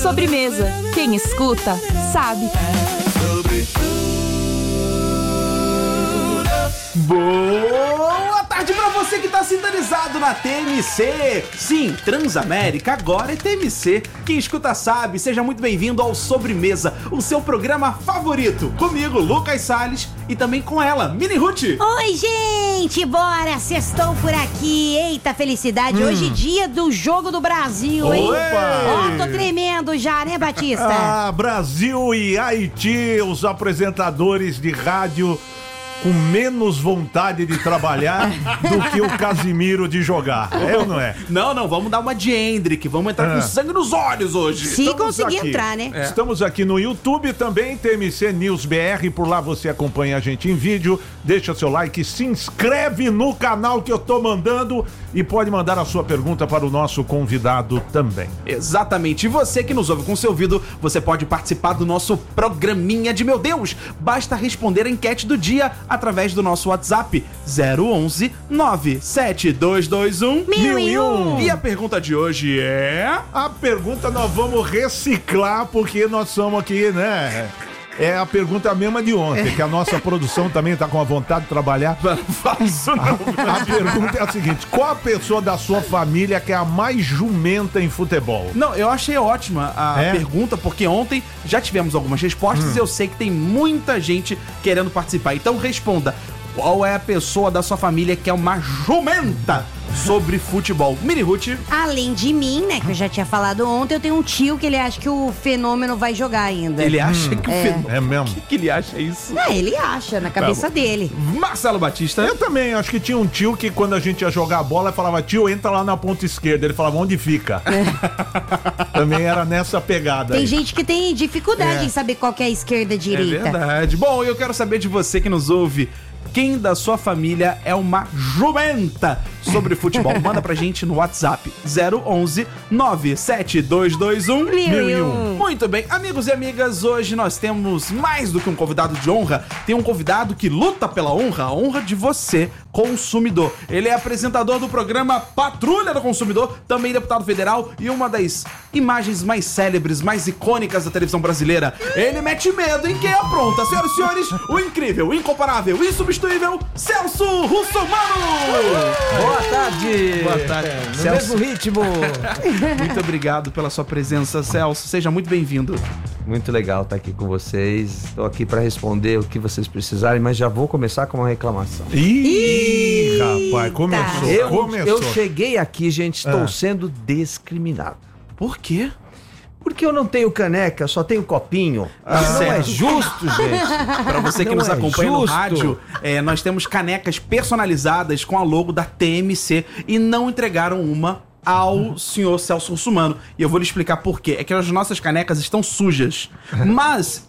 Sobremesa. Quem escuta, sabe. Boa tarde pra você que tá sintonizado na TMC. Sim, Transamérica agora é TMC. Quem escuta sabe, seja muito bem-vindo ao Sobremesa, o seu programa favorito. Comigo, Lucas Salles, e também com ela, Mini Ruth. Oi, gente, bora, sextou por aqui. Eita, felicidade, hoje dia do Jogo do Brasil, hein? Ó, tô tremendo já, né, Batista? Ah, Brasil e Haiti, os apresentadores de rádio com menos vontade de trabalhar do que o Casimiro de jogar. É ou não é? Não, vamos dar uma de Hendrick, vamos entrar com sangue nos olhos hoje. Se conseguir entrar, né? Estamos aqui no YouTube também, TMC News BR, por lá você acompanha a gente em vídeo, deixa seu like, se inscreve no canal que eu tô mandando e pode mandar a sua pergunta para o nosso convidado também. Exatamente, e você que nos ouve com seu ouvido, você pode participar do nosso programinha de meu Deus, basta responder a enquete do dia através do nosso WhatsApp 011 97221 1001. E a pergunta de hoje é... A pergunta nós vamos reciclar porque nós somos aqui, né? É a pergunta mesma de ontem, que a nossa produção também tá com a vontade de trabalhar. Não faço não. A pergunta é a seguinte: qual a pessoa da sua família que é a mais jumenta em futebol? Não, eu achei ótima a pergunta, porque ontem já tivemos algumas respostas e eu sei que tem muita gente querendo participar. Então responda, qual é a pessoa da sua família que é uma jumenta sobre futebol? Mini Ruth. Além de mim, né, que eu já tinha falado ontem, eu tenho um tio que ele acha que o Fenômeno vai jogar ainda. Ele acha que o Fenômeno... É mesmo? O que ele acha isso? Ele acha, na cabeça dele. Marcelo Batista. Eu também, acho que tinha um tio que quando a gente ia jogar a bola, falava, tio, entra lá na ponta esquerda. Ele falava, onde fica? Também era nessa pegada. Tem aí. gente que tem dificuldade em saber qual que é a esquerda e a direita. É verdade. Bom, eu quero saber de você que nos ouve, quem da sua família é uma jumenta sobre futebol? Manda pra gente no WhatsApp 011 97221 1001. Muito bem, amigos e amigas, hoje nós temos mais do que um convidado de honra. Tem um convidado que luta pela honra, a honra de você, consumidor. Ele é apresentador do programa Patrulha do Consumidor, também deputado federal e uma das imagens mais célebres, mais icônicas da televisão brasileira. Ele mete medo em quem apronta. Senhoras e senhores, o incrível, incomparável, insubstituível Celso Russomano! Boa tarde! Boa tarde. No Celso. mesmo ritmo. Muito obrigado pela sua presença, Celso. Seja muito bem-vindo. Muito legal estar aqui com vocês. Estou aqui para responder o que vocês precisarem, mas já vou começar com uma reclamação. Ih, rapaz, começou. Eu cheguei aqui, gente, estou sendo discriminado. Por quê? Porque eu não tenho caneca, só tenho copinho. Não é justo, gente. Para você que Não nos é acompanha no justo. rádio, nós temos canecas personalizadas com a logo da TMC e não entregaram uma ao senhor Celso Russomano. E eu vou lhe explicar por quê. É que as nossas canecas estão sujas. Mas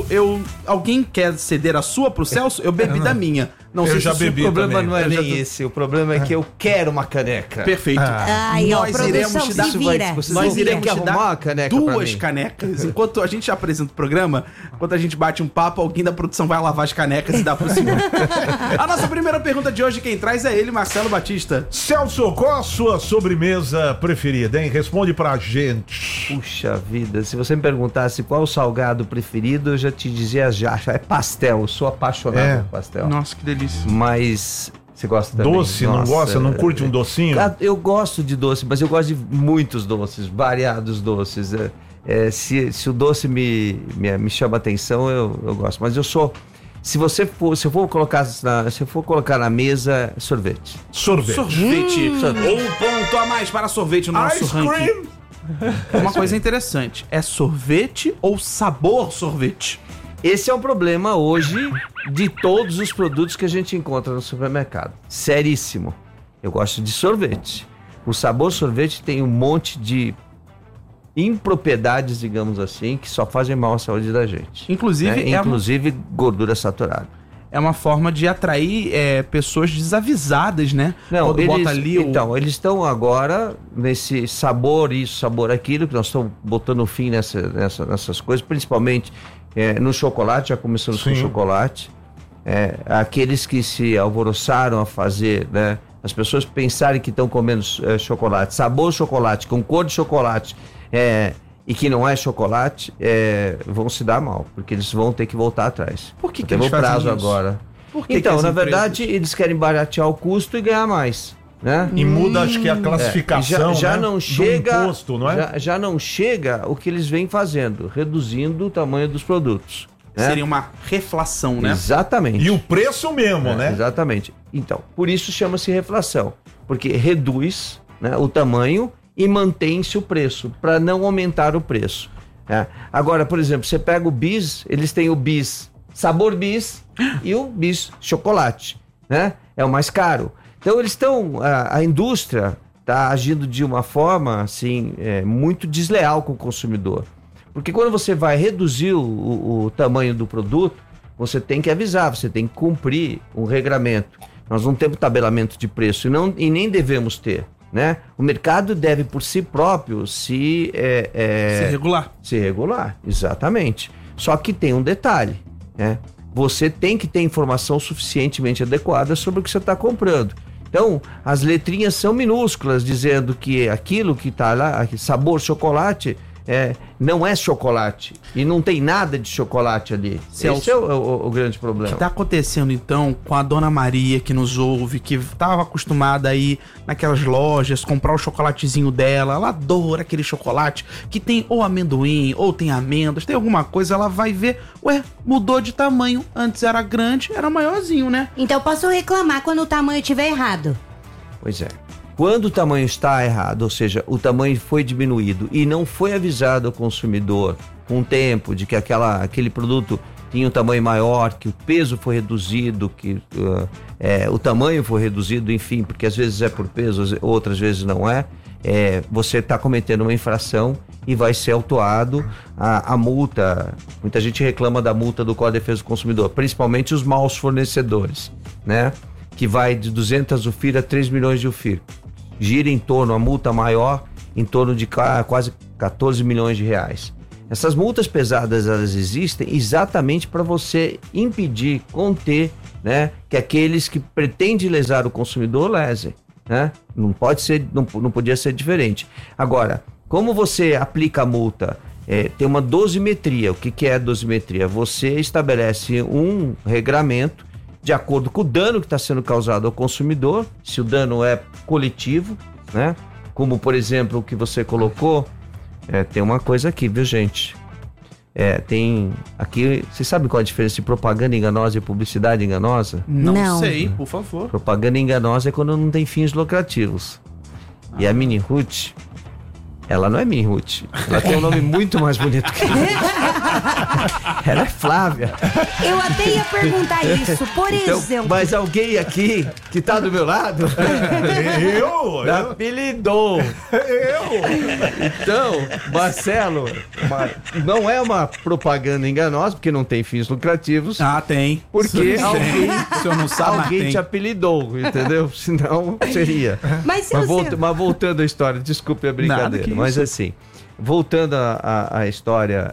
alguém quer ceder a sua pro Celso? Eu bebi da minha. Não sei já se bebi O problema também. não é Eu já nem tô- esse. O problema é que eu quero uma caneca. Perfeito. Ai, ó, Nós iremos produção, te dar... se vira. Vocês Nós vão ter iremos que te arrumar dar uma caneca pra duas mim. canecas. Enquanto a gente apresenta o programa, enquanto a gente bate um papo, alguém da produção vai lavar as canecas e dá pro senhor. A nossa primeira pergunta de hoje, quem traz é ele, Marcelo Batista. Celso, qual a sua sobremesa preferida, hein? Responde pra gente. Puxa vida, se você me perguntasse qual o salgado preferido, eu já te dizia já. É pastel, eu sou apaixonado por pastel. Nossa, que delícia. Mas você gosta também? Doce, não Nossa, gosta? Não curte um docinho? Eu gosto de doce, mas eu gosto de muitos doces, variados doces. Se o doce me chama atenção, eu gosto. Mas eu sou... Se eu for colocar na mesa, sorvete. Sorvete. Um ponto a mais para sorvete no nosso Ice ranking. cream. Uma coisa interessante, é sorvete ou sabor sorvete? Esse é o problema hoje de todos os produtos que a gente encontra no supermercado. Seríssimo. Eu gosto de sorvete. O sabor sorvete tem um monte de impropriedades, digamos assim, que só fazem mal à saúde da gente. Inclusive, né? Inclusive gordura saturada. É uma forma de atrair pessoas desavisadas, né? Não, quando bota ali eles estão agora nesse sabor isso, sabor aquilo, que nós estamos botando fim nessas coisas, principalmente no chocolate, já começamos com chocolate. Aqueles que se alvoroçaram a fazer, né? As pessoas pensarem que estão comendo chocolate, sabor chocolate, com cor de chocolate, e que não é chocolate, vão se dar mal, porque eles vão ter que voltar atrás. Por que eles fazem prazo isso? Agora. Por que então, que na verdade, eles querem baratear o custo e ganhar mais. Né? E muda, acho que a classificação, já né? não chega, imposto, não é? já não chega o que eles vêm fazendo, reduzindo o tamanho dos produtos. Né? Seria uma reflação, né? Exatamente. E o preço mesmo, né? Exatamente. Então, por isso chama-se reflação, porque reduz, né, o tamanho e mantém-se o preço, para não aumentar o preço. Né? Agora, por exemplo, você pega o bis, eles têm o bis sabor bis e o bis chocolate, né? É o mais caro. Então eles estão, a indústria está agindo de uma forma assim, muito desleal com o consumidor. Porque quando você vai reduzir o tamanho do produto, você tem que avisar, você tem que cumprir um regramento. Nós não temos tabelamento de preço e nem devemos ter. Né? O mercado deve por si próprio se regular. Se regular, exatamente. Só que tem um detalhe, né? Você tem que ter informação suficientemente adequada sobre o que você está comprando. Então, as letrinhas são minúsculas, dizendo que aquilo que está lá, sabor chocolate, não é chocolate. E não tem nada de chocolate ali. Celso, esse é o grande problema. O que está acontecendo, então, com a dona Maria que nos ouve, que estava acostumada a ir naquelas lojas, comprar o chocolatezinho dela, ela adora aquele chocolate que tem ou amendoim, ou tem amêndoas, tem alguma coisa, ela vai ver, mudou de tamanho, antes era grande, era maiorzinho, né? Então posso reclamar quando o tamanho estiver errado? Pois é. Quando o tamanho está errado, ou seja, o tamanho foi diminuído e não foi avisado ao consumidor com o tempo de que aquele produto tinha um tamanho maior, que o peso foi reduzido, que o tamanho foi reduzido, enfim, porque às vezes é por peso, outras vezes não é, você está cometendo uma infração e vai ser autuado a multa. Muita gente reclama da multa do Código de Defesa do Consumidor, principalmente os maus fornecedores, né? Que vai de 200 UFIR a 3 milhões de UFIR. Gira em torno, a multa maior, em torno de quase 14 milhões de reais. Essas multas pesadas, elas existem exatamente para você impedir, conter, né, que aqueles que pretendem lesar o consumidor lesem, né? Não pode ser, não podia ser diferente. Agora, como você aplica a multa? Tem uma dosimetria. O que é a dosimetria? Você estabelece um regramento de acordo com o dano que está sendo causado ao consumidor, se o dano é coletivo, né? Como, por exemplo, o que você colocou, tem uma coisa aqui, viu, gente? Tem aqui, você sabe qual a diferença de propaganda enganosa e publicidade enganosa? Não sei, por favor. Propaganda enganosa é quando não tem fins lucrativos. E a Mini Ruth, ela não é Mini Ruth, ela tem um nome muito mais bonito que ela é Flávia. Eu até ia perguntar isso, por exemplo. Mas alguém aqui que tá do meu lado me apelidou. Então, Marcelo, não é uma propaganda enganosa, porque não tem fins lucrativos. Ah, tem. Porque se eu não sabe, alguém te apelidou, entendeu? Senão seria. Mas voltando à história, desculpe a brincadeira, mas assim, voltando à história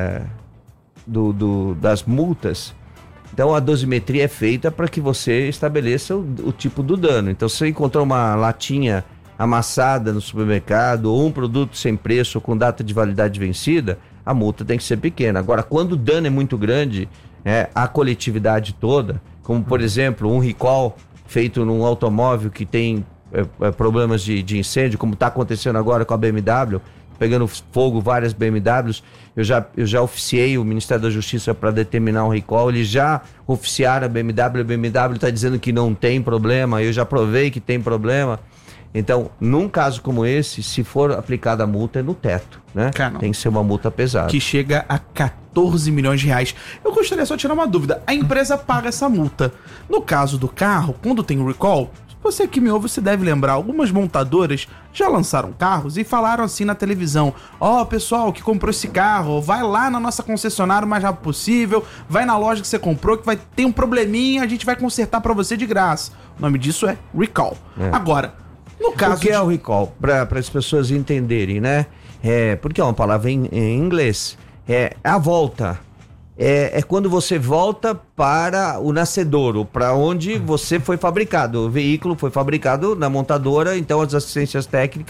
das multas, então a dosimetria é feita para que você estabeleça o tipo do dano. Então, se você encontrar uma latinha amassada no supermercado ou um produto sem preço ou com data de validade vencida, a multa tem que ser pequena. Agora, quando o dano é muito grande, a coletividade toda, como por exemplo um recall feito num automóvel que tem problemas de incêndio, como está acontecendo agora com a BMW, pegando fogo várias BMWs, eu já oficiei o Ministério da Justiça para determinar um recall, eles já oficiaram a BMW está dizendo que não tem problema, eu já provei que tem problema. Então, num caso como esse, se for aplicada a multa, é no teto, né? Tem que ser uma multa pesada. Que chega a 14 milhões de reais. Eu gostaria só de tirar uma dúvida. A empresa paga essa multa. No caso do carro, quando tem o recall, você que me ouve, você deve lembrar, algumas montadoras já lançaram carros e falaram assim na televisão: pessoal que comprou esse carro, vai lá na nossa concessionária o mais rápido possível, vai na loja que você comprou, que vai ter um probleminha, a gente vai consertar pra você de graça. O nome disso é recall. Agora, no caso... O que é o recall? Para as pessoas entenderem, né? Porque é uma palavra em inglês. A volta. É quando você volta para o nascedouro, para onde você foi fabricado. O veículo foi fabricado na montadora, então as assistências técnicas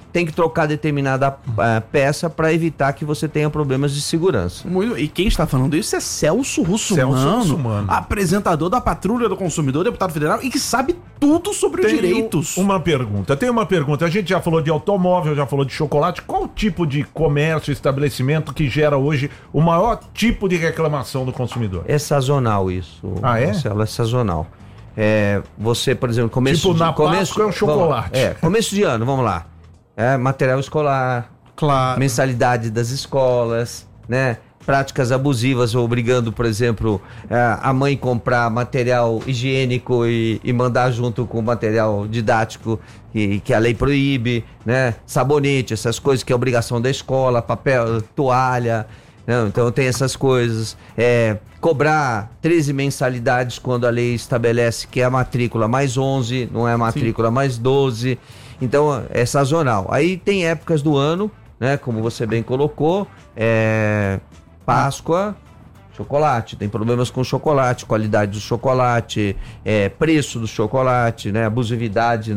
tem que trocar determinada peça para evitar que você tenha problemas de segurança. E quem está falando isso é Celso Russomano, apresentador da Patrulha do Consumidor, deputado federal, e que sabe tudo sobre os direitos. Tem uma pergunta. A gente já falou de automóvel, já falou de chocolate. Qual tipo de comércio, estabelecimento que gera hoje o maior tipo de reclamação do consumidor? É sazonal isso. Marcelo, é sazonal. Você, por exemplo, Páscoa é o chocolate. Começo de ano, vamos lá. Material escolar, claro. Mensalidade das escolas, né? Práticas abusivas, obrigando, por exemplo, a mãe comprar material higiênico e mandar junto com material didático que a lei proíbe, né? Sabonete, essas coisas que é obrigação da escola, papel, toalha. Não, então tem essas coisas. Cobrar 13 mensalidades quando a lei estabelece que é a matrícula mais 11, não é a matrícula mais 12. Então é sazonal. Aí tem épocas do ano, né? Como você bem colocou, Páscoa, chocolate. Tem problemas com chocolate, qualidade do chocolate, preço do chocolate, né? Abusividade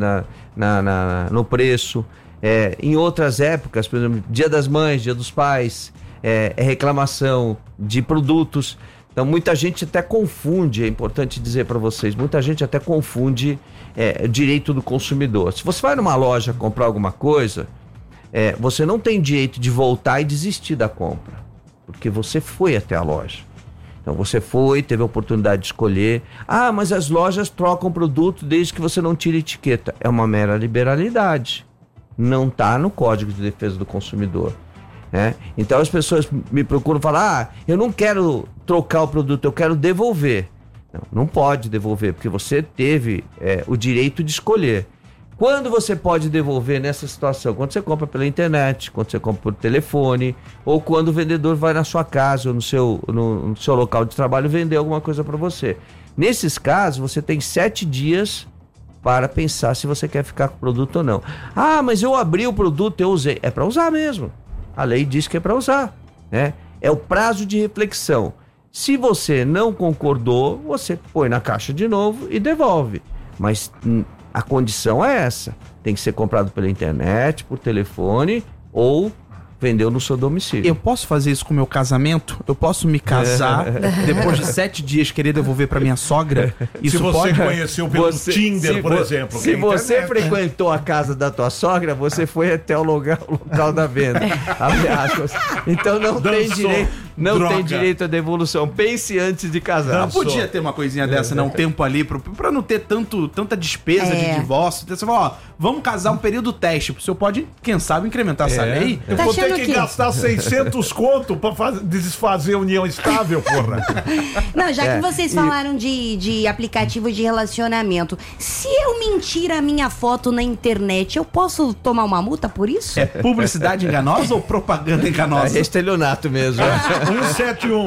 no preço. Em outras épocas, por exemplo, Dia das Mães, Dia dos Pais, reclamação de produtos. Então muita gente até confunde, é importante dizer para vocês, muita gente até confunde direito do consumidor. Se você vai numa loja comprar alguma coisa, você não tem direito de voltar e desistir da compra, porque você foi até a loja. Então você teve a oportunidade de escolher. Mas as lojas trocam produto desde que você não tire etiqueta. É uma mera liberalidade. Não está no Código de Defesa do Consumidor. Então as pessoas me procuram falar: eu não quero trocar o produto, eu quero devolver. Não pode devolver, porque você teve o direito de escolher. Quando você pode devolver nessa situação? Quando você compra pela internet, quando você compra por telefone, ou quando o vendedor vai na sua casa ou no seu local de trabalho vender alguma coisa para você. Nesses casos, você tem 7 dias para pensar se você quer ficar com o produto ou não. Mas eu abri o produto, eu usei. É para usar mesmo. A lei diz que é para usar, né? É o prazo de reflexão. Se você não concordou, você põe na caixa de novo e devolve. Mas a condição é essa. Tem que ser comprado pela internet, por telefone ou vendeu no seu domicílio. Eu posso fazer isso com o meu casamento? Eu posso me casar, depois de 7 dias querer devolver pra minha sogra? Isso se você conheceu pelo Tinder, por exemplo. Se você frequentou a casa da tua sogra, você foi até o local da venda. Então não tem direito à devolução. Pense antes de casar. Não podia ter uma coisinha dessa, um tempo ali, pra não ter tanta despesa de divórcio. Então você fala, vamos casar um período teste. O senhor pode, quem sabe, incrementar essa lei. Eu vou ter que gastar 600 conto pra desfazer a união estável, porra. Não, já que vocês falaram de aplicativo de relacionamento, se eu mentir a minha foto na internet, eu posso tomar uma multa por isso? É publicidade enganosa ou propaganda enganosa? É estelionato mesmo. 171.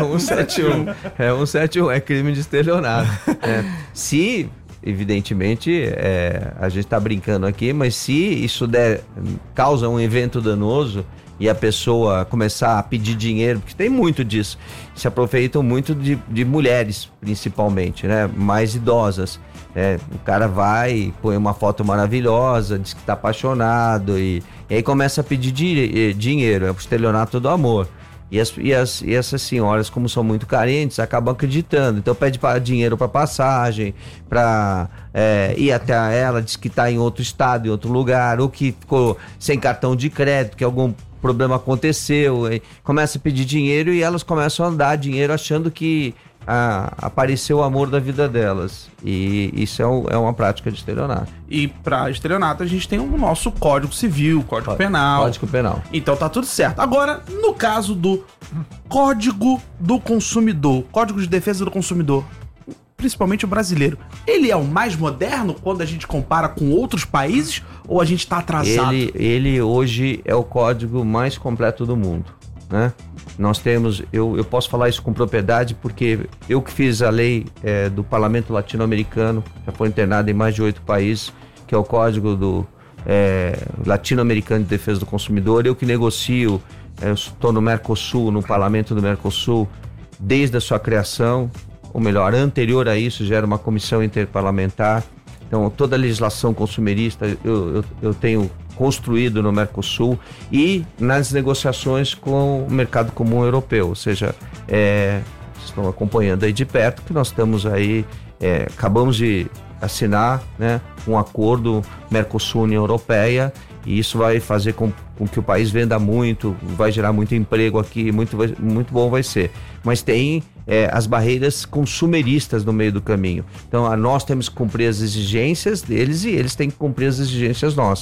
171. É crime de estelionato. Se... Evidentemente, a gente está brincando aqui, mas se isso causa um evento danoso e a pessoa começar a pedir dinheiro, porque tem muito disso, se aproveitam muito de mulheres, principalmente, né? Mais idosas. O cara vai, põe uma foto maravilhosa, diz que está apaixonado e aí começa a pedir dinheiro, é o estelionato do amor. E essas senhoras, como são muito carentes, acabam acreditando. Então pede dinheiro para passagem, para ir até ela, diz que está em outro estado, em outro lugar, ou que ficou sem cartão de crédito, que algum problema aconteceu. Começa a pedir dinheiro e elas começam a dar dinheiro achando que apareceu o amor da vida delas. E isso é uma prática de estelionato. E para estelionato a gente tem o nosso Código Civil, Código Penal. Código Penal. Então tá tudo certo. Agora, no caso do Código do Consumidor, Código de Defesa do Consumidor, principalmente o brasileiro, ele é o mais moderno quando a gente compara com outros países ou a gente tá atrasado? Ele hoje é o código mais completo do mundo, né? Nós temos, eu posso falar isso com propriedade porque eu que fiz a lei do Parlamento Latino-Americano, já foi internado em mais de 8 países, que é o Código do Latino-Americano de Defesa do Consumidor. Eu que negocio, eu estou no Mercosul, no Parlamento do Mercosul, desde a sua criação, ou melhor, anterior a isso já era uma comissão interparlamentar. Então toda a legislação consumerista eu tenho construído no Mercosul e nas negociações com o mercado comum europeu, ou seja, estão acompanhando aí de perto que nós estamos aí, acabamos de assinar, né, um acordo Mercosul-União Europeia, e isso vai fazer com que o país venda muito, vai gerar muito emprego aqui, muito bom vai ser. Mas tem as barreiras consumeristas no meio do caminho. Então, nós temos que cumprir as exigências deles e eles têm que cumprir as exigências nossas.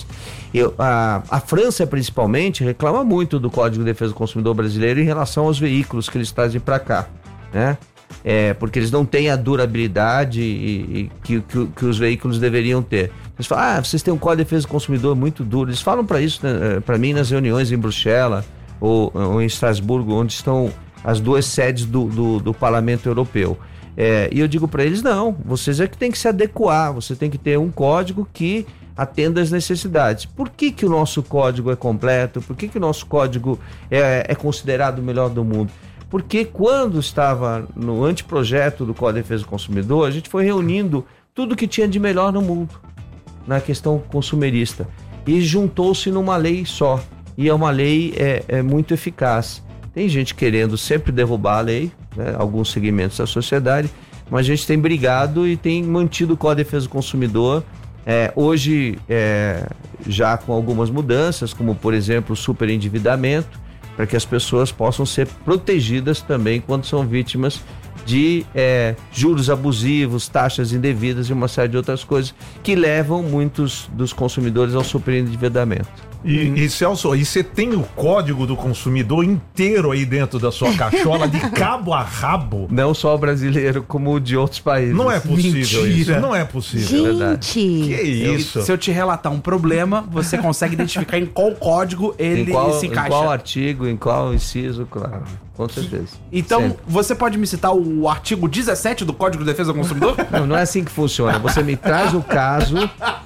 A França, principalmente, reclama muito do Código de Defesa do Consumidor brasileiro em relação aos veículos que eles trazem para cá, né? Porque eles não têm a durabilidade que os veículos deveriam ter. Eles falam, vocês têm um Código de Defesa do Consumidor muito duro. Eles falam para isso, né, para mim, nas reuniões em Bruxelas ou em Estrasburgo, onde estão as duas sedes do Parlamento Europeu. E eu digo para eles, não, vocês é que tem que se adequar, você tem que ter um código que atenda às necessidades. Por que o nosso código é completo? Por que o nosso código é considerado o melhor do mundo? Porque quando estava no anteprojeto do Código de Defesa do Consumidor, a gente foi reunindo tudo que tinha de melhor no mundo, na questão consumerista, e juntou-se numa lei só, e é uma lei muito eficaz. Tem gente querendo sempre derrubar a lei, né, alguns segmentos da sociedade, mas a gente tem brigado e tem mantido o Código de Defesa do Consumidor, hoje já com algumas mudanças, como por exemplo o superendividamento, para que as pessoas possam ser protegidas também quando são vítimas de juros abusivos, taxas indevidas e uma série de outras coisas que levam muitos dos consumidores ao superendividamento. E Celso, e você tem o Código do Consumidor inteiro aí dentro da sua cachola, de cabo a rabo? Não só o brasileiro, como o de outros países. Não é possível. Mentira. Isso, não é possível. Gente! Que isso? Se eu te relatar um problema, você consegue identificar em qual código ele se encaixa. Em qual artigo, em qual inciso, claro. Com certeza. Então, Sempre. você pode me citar o artigo 17 do Código de Defesa do Consumidor? Não é assim que funciona. Você me traz o caso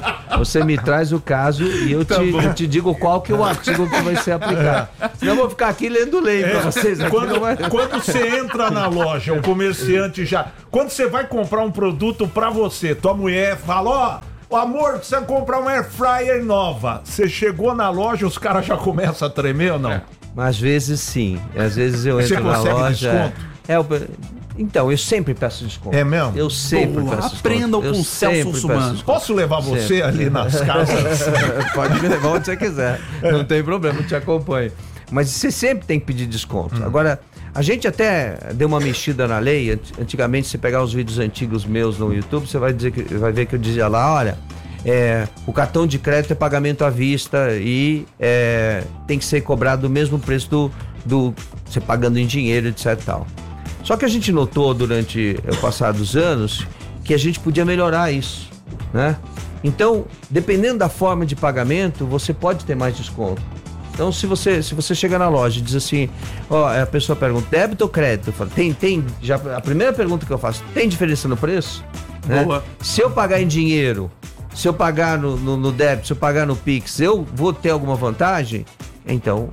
e eu te digo qual que é o artigo que vai ser aplicado. Senão eu vou ficar aqui lendo lei pra vocês. Aqui Quando você entra na loja, o comerciante já... Quando você vai comprar um produto pra você, tua mulher fala, amor, precisa comprar uma air fryer nova. Você chegou na loja, os caras já começam a tremer ou não? Mas às vezes sim. Às vezes eu Você entro na consegue loja... Então, eu sempre peço desconto. É mesmo? Eu sempre peço desconto. Aprendam com o Celso Suman. Posso levar você ali nas casas? Pode me levar onde você quiser. Não tem problema, eu te acompanho. Mas você sempre tem que pedir desconto. Agora, a gente até deu uma mexida na lei. Antigamente, se pegar os vídeos antigos meus no YouTube, você vai ver que eu dizia lá, olha... o cartão de crédito é pagamento à vista e tem que ser cobrado o mesmo preço do você pagando em dinheiro, etc e tal. Só que a gente notou durante o passar dos anos que a gente podia melhorar isso, né? Então, dependendo da forma de pagamento, você pode ter mais desconto. Então, se você chega na loja e diz assim, a pessoa pergunta, débito ou crédito? Eu falo, tem, já, a primeira pergunta que eu faço, tem diferença no preço? Boa. Né? Se eu pagar em dinheiro, se eu pagar no débito, se eu pagar no Pix, eu vou ter alguma vantagem? Então,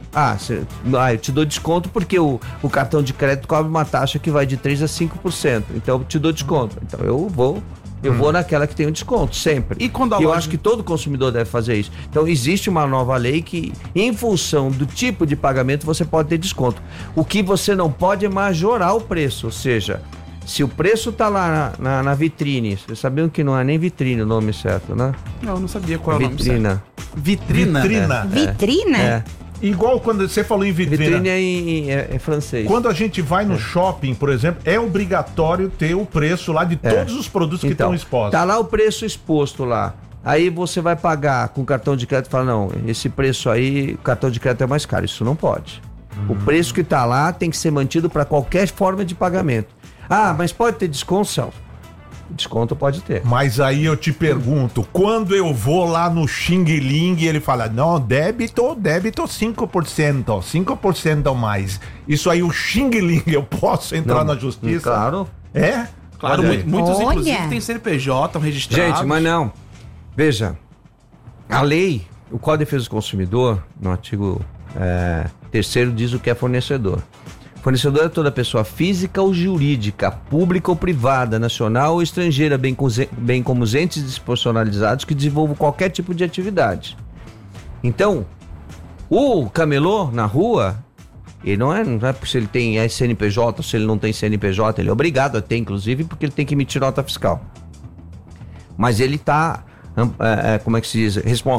eu te dou desconto porque o cartão de crédito cobra uma taxa que vai de 3% a 5%. Então, eu te dou desconto. Então, eu vou naquela que tem um desconto, sempre. E quando eu acho que todo consumidor deve fazer isso. Então, existe uma nova lei que, em função do tipo de pagamento, você pode ter desconto. O que você não pode é majorar o preço, ou seja... Se o preço tá lá na vitrine, vocês sabiam que não é nem vitrine o nome certo, né? Não, eu não sabia qual é o nome Vitrina. certo. Vitrina? Vitrina? Igual quando você falou em vitrina. Vitrine é francês. Quando a gente vai no shopping, por exemplo, é obrigatório ter o preço lá de todos os produtos que estão expostos. Tá lá o preço exposto lá. Aí você vai pagar com cartão de crédito e fala, não, esse preço aí, o cartão de crédito é mais caro. Isso não pode. O preço que tá lá tem que ser mantido para qualquer forma de pagamento. Mas pode ter desconto, Celso? Desconto pode ter. Mas aí eu te pergunto, quando eu vou lá no Xing Ling, ele fala, não, débito 5%, 5% a mais. Isso aí o Xing Ling, eu posso entrar na justiça? Claro. É? Claro, muitos inclusive têm CNPJ, estão registrados. Gente, mas não. Veja, a lei, o Código de Defesa do Consumidor, no artigo 3º, diz o que é fornecedor. Fornecedor é toda pessoa física ou jurídica, pública ou privada, nacional ou estrangeira, bem como os entes despersonalizados que desenvolvam qualquer tipo de atividade. Então, o camelô na rua, ele não é se ele tem CNPJ ou se ele não tem CNPJ, ele é obrigado a ter, inclusive, porque ele tem que emitir nota fiscal. Mas ele está, como é que se diz?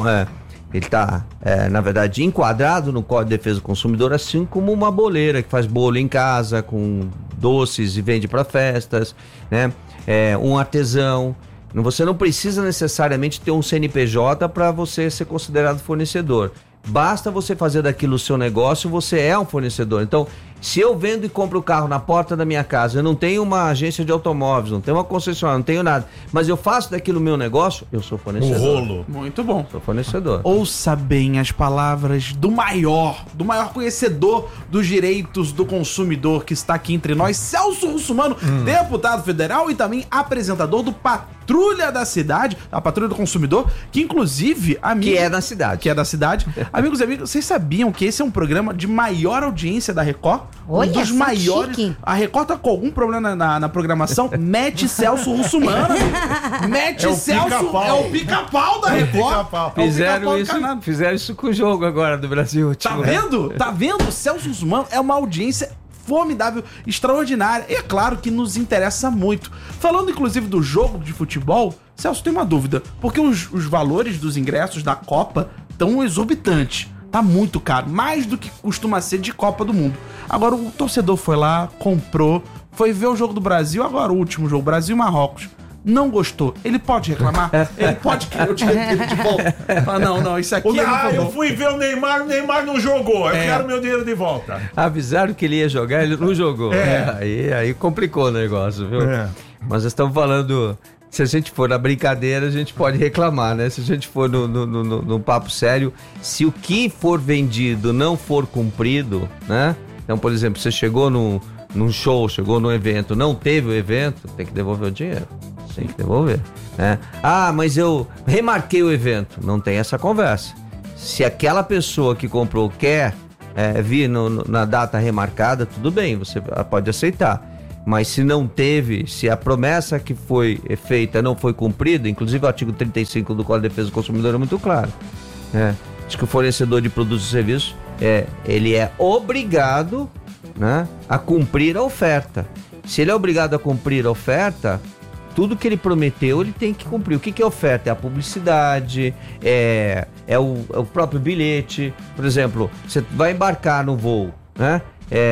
Ele está, na verdade, enquadrado no Código de Defesa do Consumidor, assim como uma boleira que faz bolo em casa, com doces e vende para festas, né? Um artesão. Você não precisa necessariamente ter um CNPJ para você ser considerado fornecedor. Basta você fazer daquilo o seu negócio, você é um fornecedor. Então, se eu vendo e compro o carro na porta da minha casa, eu não tenho uma agência de automóveis, não tenho uma concessionária, não tenho nada, mas eu faço daquilo o meu negócio, eu sou fornecedor. Rolo. Muito bom. Sou fornecedor. Ouça bem as palavras do maior conhecedor dos direitos do consumidor que está aqui entre nós, Celso Russomano, deputado federal e também apresentador do Patrulha da Cidade, a Patrulha do Consumidor, que inclusive... Que é da cidade. Que é da cidade. Amigos e amigos, vocês sabiam que esse é um programa de maior audiência da Record? Olha, um dos maiores. Chique. A Record tá com algum problema na programação? Mete Celso Russomano. Mete Celso. É o pica-pau da Record. Fizeram isso com o jogo agora do Brasil. Tá vendo? Tá vendo? Celso Russomano é uma audiência formidável, extraordinária. E é claro que nos interessa muito. Falando inclusive do jogo de futebol, Celso, tem uma dúvida. Porque os valores dos ingressos da Copa estão exorbitantes. Tá muito caro, mais do que costuma ser de Copa do Mundo. Agora o torcedor foi lá, comprou, foi ver o jogo do Brasil, agora o último jogo, Brasil e Marrocos. Não gostou. Ele pode reclamar? Ele pode querer o dinheiro dele de volta? Ah, não, isso aqui... eu fui ver o Neymar não jogou, eu quero meu dinheiro de volta. Avisaram que ele ia jogar, ele não jogou. Aí complicou o negócio, viu? Mas nós estamos falando... Se a gente for na brincadeira, a gente pode reclamar, né? Se a gente for no papo sério, se o que for vendido não for cumprido, né? Então, por exemplo, você chegou num show, chegou num evento, não teve o evento, tem que devolver o dinheiro. Tem que devolver, né? Ah, mas eu remarquei o evento. Não tem essa conversa. Se aquela pessoa que comprou quer vir na data remarcada, tudo bem, você pode aceitar. Mas se não teve, se a promessa que foi feita não foi cumprida, inclusive o artigo 35 do Código de Defesa do Consumidor é muito claro. Diz que o fornecedor de produtos e serviços, ele é obrigado, né, a cumprir a oferta. Se ele é obrigado a cumprir a oferta, tudo que ele prometeu, ele tem que cumprir. O que é oferta? É a publicidade, é o próprio bilhete. Por exemplo, você vai embarcar no voo, né?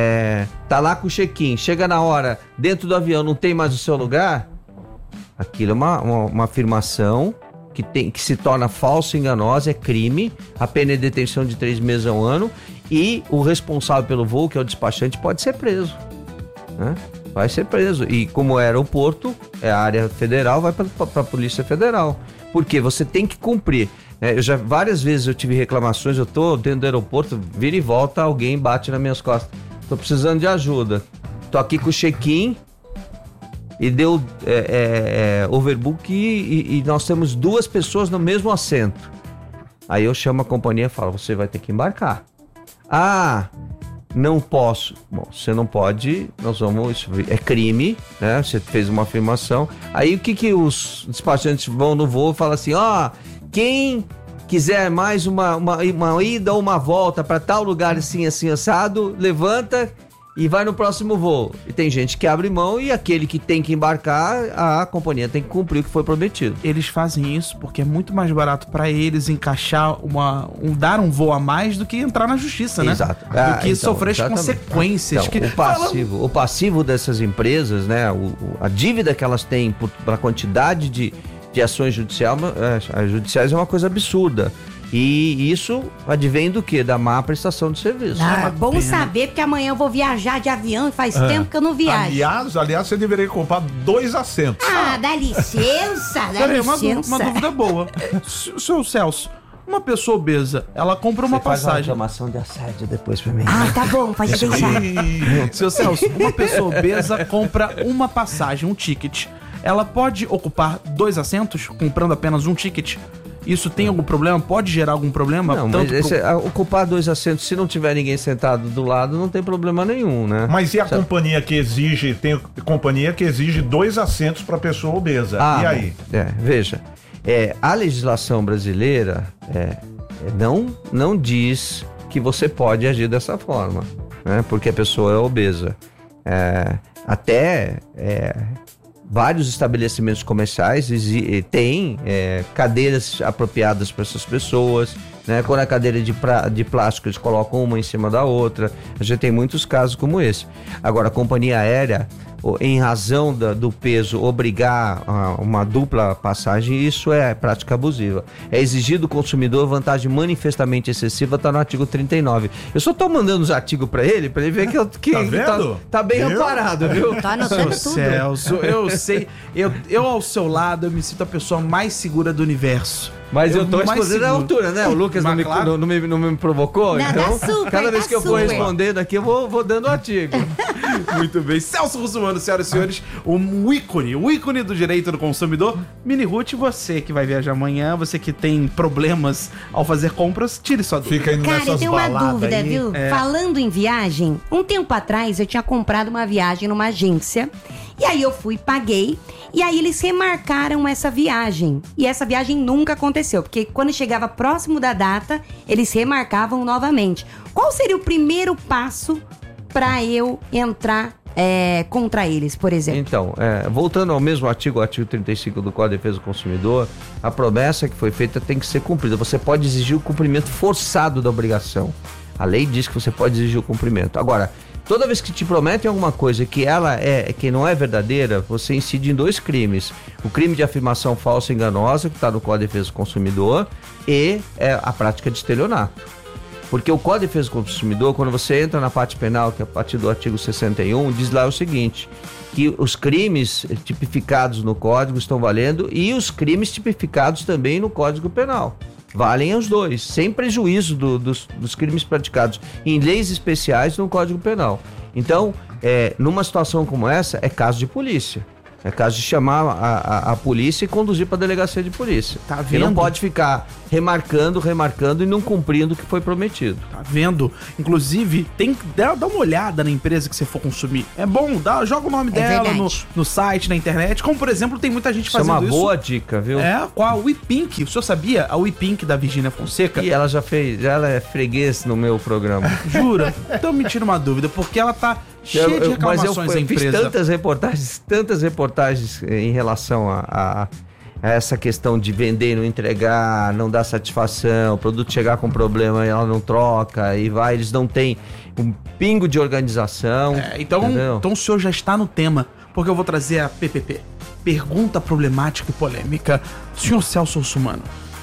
Tá lá com o check-in, chega na hora, dentro do avião não tem mais o seu lugar, aquilo é uma afirmação que se torna falsa e enganosa, é crime, a pena é detenção de 3 meses a 1 ano e o responsável pelo voo, que é o despachante, pode ser preso, né? Vai ser preso, e como é aeroporto, é a área federal, vai para a Polícia Federal, porque você tem que cumprir. Várias vezes eu tive reclamações, eu tô dentro do aeroporto, vira e volta, alguém bate nas minhas costas. Tô precisando de ajuda. Tô aqui com o check-in e deu overbook e nós temos 2 pessoas no mesmo assento. Aí eu chamo a companhia e falo, você vai ter que embarcar. Ah, não posso. Bom, você não pode, isso é crime, né? Você fez uma afirmação. Aí o que os despachantes vão no voo e falam assim, quem quiser mais uma ida ou uma volta para tal lugar assim assado, levanta e vai no próximo voo. E tem gente que abre mão e aquele que tem que embarcar, a companhia tem que cumprir o que foi prometido. Eles fazem isso porque é muito mais barato para eles encaixar dar um voo a mais do que entrar na justiça, né? Exato. Do que sofrer as consequências. Então, o passivo dessas empresas, né? A dívida que elas têm pela quantidade de ações judiciais é uma coisa absurda. E isso advém do quê? Da má prestação de serviço. Bom saber, porque amanhã eu vou viajar de avião e faz tempo que eu não viajo. Aliás, você deveria comprar 2 assentos. Dá licença, uma dúvida boa. Seu Celso, uma pessoa obesa, ela compra uma passagem. Faz uma reclamação de assédio depois pra mim. Tá bom, pode deixar. Seu Celso, uma pessoa obesa compra uma passagem, um ticket. Ela pode ocupar 2 assentos, comprando apenas um ticket? Isso tem algum problema? Pode gerar algum problema? Não, mas ocupar 2 assentos, se não tiver ninguém sentado do lado, não tem problema nenhum, né? Mas e a companhia que exige, tem companhia que exige 2 assentos para pessoa obesa, e aí? Veja, a legislação brasileira não diz que você pode agir dessa forma, né? Porque a pessoa é obesa. Vários estabelecimentos comerciais têm cadeiras apropriadas para essas pessoas, né? Quando a cadeira de plástico, eles colocam uma em cima da outra. A gente tem muitos casos como esse. Agora, a companhia aérea, em razão do peso, obrigar uma dupla passagem, isso é prática abusiva. É exigido do consumidor vantagem manifestamente excessiva, está no artigo 39. Eu só estou mandando os artigos para ele ver que tá vendo? Tá bem amparado, viu? Tá anotando tudo. Celso, eu sei, eu ao seu lado, eu me sinto a pessoa mais segura do universo. Mas eu tô mais respondendo à seguro. altura, né? O Lucas não Mas me provocou, Não, então tá super, cada vez tá que eu for super. respondendo aqui, eu vou dando o artigo. Muito bem. Celso Russomano, senhoras e senhores, o ícone do direito do consumidor. Mini Ruth, você que vai viajar amanhã, você que tem problemas ao fazer compras, tire sua dúvida. Fica indo Cara, eu nessas tenho uma baladas dúvida, aí. viu? Falando em viagem, um tempo atrás eu tinha comprado uma viagem numa agência. E aí eu fui, paguei. E aí eles remarcaram essa viagem. E essa viagem nunca aconteceu. Porque quando chegava próximo da data, eles remarcavam novamente. Qual seria o primeiro passo para eu entrar contra eles, por exemplo? Então, voltando ao mesmo artigo 35 do Código de Defesa do Consumidor, a promessa que foi feita tem que ser cumprida. Você pode exigir o cumprimento forçado da obrigação. A lei diz que você pode exigir o cumprimento. Agora, toda vez que te prometem alguma coisa que não é verdadeira, você incide em 2 crimes. O crime de afirmação falsa e enganosa, que está no Código de Defesa do Consumidor, e a prática de estelionato. Porque o Código de Defesa do Consumidor, quando você entra na parte penal, que é a partir do artigo 61, diz lá o seguinte, que os crimes tipificados no Código estão valendo e os crimes tipificados também no Código Penal. Valem os 2, sem prejuízo dos crimes praticados em leis especiais no Código Penal. Então, numa situação como essa, é caso de polícia. É caso de chamar a polícia e conduzir para a delegacia de polícia. Tá vendo? E não pode ficar remarcando e não cumprindo o que foi prometido. Tá vendo? Inclusive, tem que dar uma olhada na empresa que você for consumir. É bom, joga o nome dela no site, na internet. Como, por exemplo, tem muita gente Isso é fazendo uma isso. boa dica, viu? Com a WePink. O senhor sabia? A WePink da Virgínia Fonseca. E ela ela é freguês no meu programa. Jura? Então me tira uma dúvida, porque ela tá cheia de reclamações da empresa. Fiz tantas reportagens em relação a essa questão de vender e não entregar, não dar satisfação, o produto chegar com problema e ela não troca, eles não têm um pingo de organização. Então o senhor já está no tema, porque eu vou trazer a PPP. Pergunta problemática e polêmica. Senhor Celso Russomano,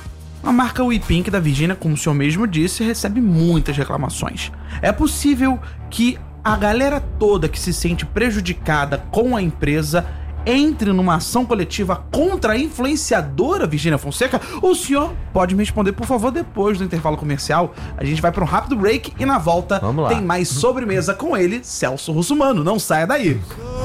a marca WePink da Virgínia, como o senhor mesmo disse, recebe muitas reclamações. É possível que a galera toda que se sente prejudicada com a empresa entre numa ação coletiva contra a influenciadora Virgínia Fonseca? O senhor pode me responder, por favor, depois do intervalo comercial. A gente vai para um rápido break e na volta tem mais sobremesa com ele, Celso Russomano. Não saia daí.